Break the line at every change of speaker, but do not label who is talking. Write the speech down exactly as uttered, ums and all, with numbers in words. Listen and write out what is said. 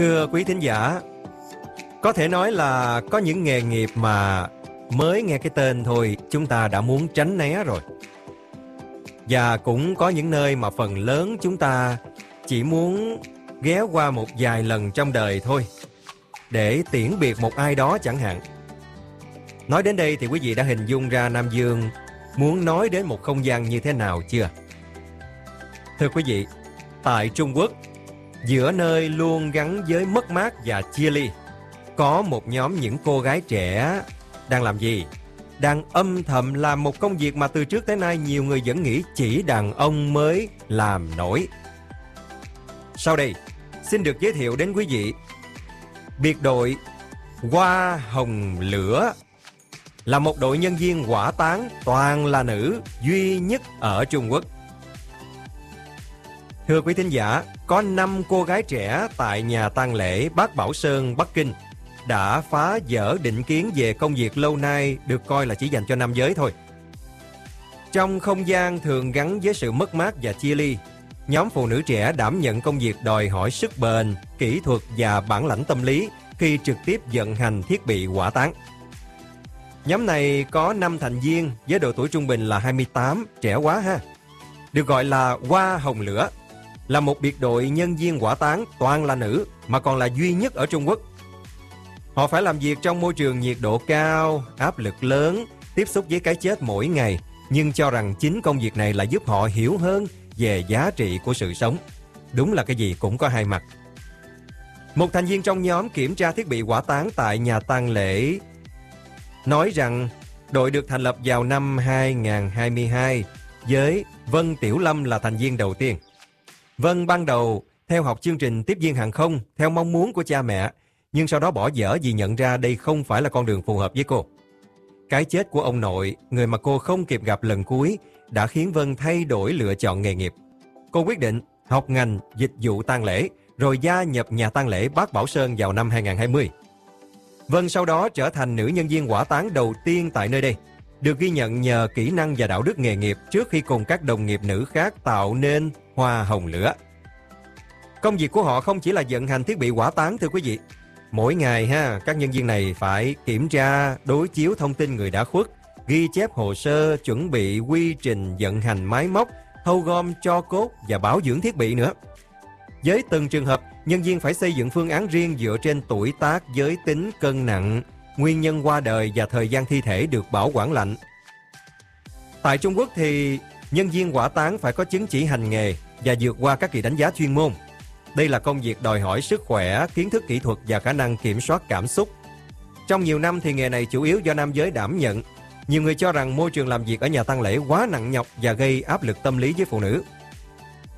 Thưa quý thính giả, có thể nói là có những nghề nghiệp mà mới nghe cái tên thôi chúng ta đã muốn tránh né rồi. Và cũng có những nơi mà phần lớn chúng ta chỉ muốn ghé qua một vài lần trong đời thôi, để tiễn biệt một ai đó chẳng hạn. Nói đến đây thì quý vị đã hình dung ra Nam Dương muốn nói đến một không gian như thế nào chưa? Thưa quý vị, tại Trung Quốc, giữa nơi luôn gắn với mất mát và chia ly, có một nhóm những cô gái trẻ đang làm gì? Đang âm thầm làm một công việc mà từ trước tới nay nhiều người vẫn nghĩ chỉ đàn ông mới làm nổi. Sau đây, xin được giới thiệu đến quý vị biệt đội Hoa Hồng Lửa, là một đội nhân viên hỏa táng toàn là nữ duy nhất ở Trung Quốc. Thưa quý thính giả, có năm cô gái trẻ tại nhà tang lễ Bác Bảo Sơn, Bắc Kinh đã phá vỡ định kiến về công việc lâu nay được coi là chỉ dành cho nam giới thôi. Trong không gian thường gắn với sự mất mát và chia ly, nhóm phụ nữ trẻ đảm nhận công việc đòi hỏi sức bền, kỹ thuật và bản lãnh tâm lý khi trực tiếp vận hành thiết bị hỏa táng. Nhóm này có năm thành viên với độ tuổi trung bình là hai mươi tám, trẻ quá ha. Được gọi là Hoa Hồng Lửa, là một biệt đội nhân viên hỏa táng toàn là nữ mà còn là duy nhất ở Trung Quốc. Họ phải làm việc trong môi trường nhiệt độ cao, áp lực lớn, tiếp xúc với cái chết mỗi ngày, nhưng cho rằng chính công việc này là giúp họ hiểu hơn về giá trị của sự sống. Đúng là cái gì cũng có hai mặt. Một thành viên trong nhóm kiểm tra thiết bị hỏa táng tại nhà tang lễ nói rằng đội được thành lập vào năm hai nghìn không trăm hai mươi hai với Vân Tiểu Lâm là thành viên đầu tiên. Vân ban đầu theo học chương trình tiếp viên hàng không theo mong muốn của cha mẹ, nhưng sau đó bỏ dở vì nhận ra đây không phải là con đường phù hợp với cô. Cái chết của ông nội, người mà cô không kịp gặp lần cuối, đã khiến Vân thay đổi lựa chọn nghề nghiệp. Cô quyết định học ngành dịch vụ tang lễ, rồi gia nhập nhà tang lễ Bác Bảo Sơn vào năm hai nghìn không trăm hai mươi. Vân sau đó trở thành nữ nhân viên hỏa táng đầu tiên tại nơi đây, được ghi nhận nhờ kỹ năng và đạo đức nghề nghiệp trước khi cùng các đồng nghiệp nữ khác tạo nên Hoa Hồng Lửa. Công việc của họ không chỉ là vận hành thiết bị hỏa táng thưa quý vị. Mỗi ngày ha, các nhân viên này phải kiểm tra, đối chiếu thông tin người đã khuất, ghi chép hồ sơ, chuẩn bị quy trình vận hành máy móc, thâu gom tro cốt và bảo dưỡng thiết bị nữa. Với từng trường hợp, nhân viên phải xây dựng phương án riêng dựa trên tuổi tác, giới tính, cân nặng, nguyên nhân qua đời và thời gian thi thể được bảo quản lạnh. Tại Trung Quốc thì nhân viên hỏa táng phải có chứng chỉ hành nghề và vượt qua các kỳ đánh giá chuyên môn. Đây là công việc đòi hỏi sức khỏe, kiến thức kỹ thuật và khả năng kiểm soát cảm xúc. Trong nhiều năm thì nghề này chủ yếu do nam giới đảm nhận. Nhiều người cho rằng môi trường làm việc ở nhà tang lễ quá nặng nhọc và gây áp lực tâm lý với phụ nữ.